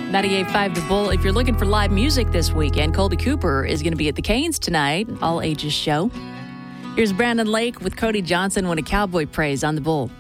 98.5 The Bull. If you're looking for live music this weekend, Colby Cooper is going to be at the Canes tonight, all ages show. Here's Brandon Lake with Cody Johnson when a cowboy prays on The Bull.